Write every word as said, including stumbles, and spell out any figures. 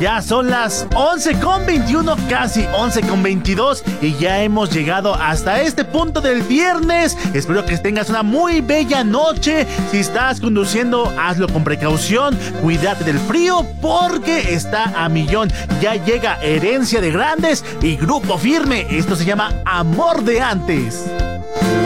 Ya son las once con veintiuno, casi once con veintidós, y ya hemos llegado hasta este punto del viernes. Espero que tengas una muy bella noche. Si estás conduciendo, hazlo con precaución. Cuídate del frío porque está a millón. Ya llega Herencia de Grandes y Grupo Firme. Esto se llama Amor de Antes.